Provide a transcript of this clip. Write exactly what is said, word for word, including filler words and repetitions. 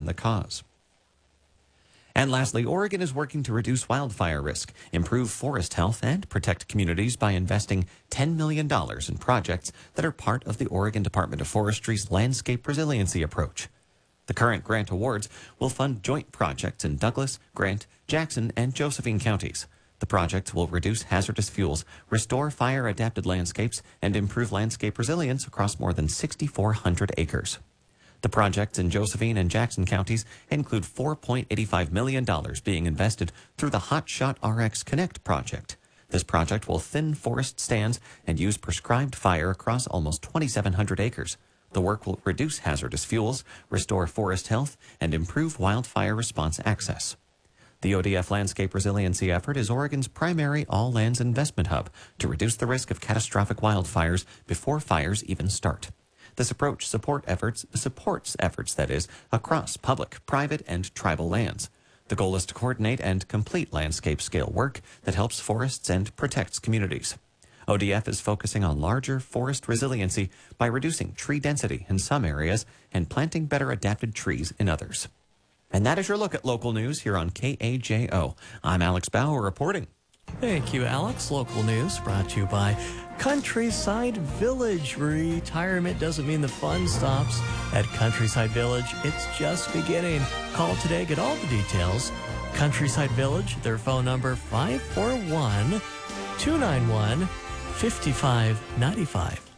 the cause. And lastly, Oregon is working to reduce wildfire risk, improve forest health, and protect communities by investing ten million dollars in projects that are part of the Oregon Department of Forestry's landscape resiliency approach. The current grant awards will fund joint projects in Douglas, Grant, Jackson, and Josephine counties. The projects will reduce hazardous fuels, restore fire-adapted landscapes, and improve landscape resilience across more than six thousand four hundred acres. The projects in Josephine and Jackson counties include four point eight five million dollars being invested through the Hot Shot R X Connect project. This project will thin forest stands and use prescribed fire across almost two thousand seven hundred acres. The work will reduce hazardous fuels, restore forest health, and improve wildfire response access. The O D F Landscape Resiliency effort is Oregon's primary all-lands investment hub to reduce the risk of catastrophic wildfires before fires even start. This approach support efforts, supports efforts, that is, across public, private, and tribal lands. The goal is to coordinate and complete landscape-scale work that helps forests and protects communities. O D F is focusing on larger forest resiliency by reducing tree density in some areas and planting better adapted trees in others. And that is your look at local news here on K A J O. I'm Alex Bauer reporting. Thank you, Alex. Local news brought to you by Countryside Village. Retirement doesn't mean the fun stops at Countryside Village. It's just beginning. Call today, get all the details. Countryside Village, their phone number five four one, two nine one, five five nine five.